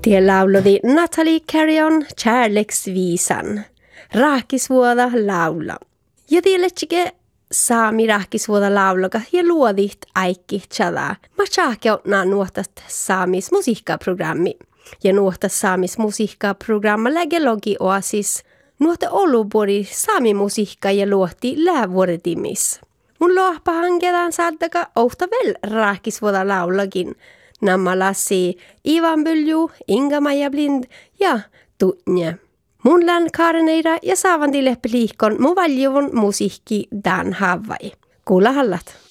Tie laulodi Natalie Carrion kärleksvisan. Raakisvuoda laula. Ja tiedätkö saami raakisvuoda laulaga ja luodit aikki tjada. Mä tjaakeutnaa nuotat saamis musiikkaprogrammi. Ja nuotat saamis musiikkaprogramma lägelogi oasis. Nuote olubori saami musiikka ja luotti läävuoretimis. Mun lohpahanketaan saadaka ohta vel raakisvuoda laulagin. Nämä lassi Ivan Bylju, Inga-Maja Blind ja Tutnje. Mun län Kareneira ja saavantille liikon mun valjuvun musiikki Dan Havai. Kuulla hallat.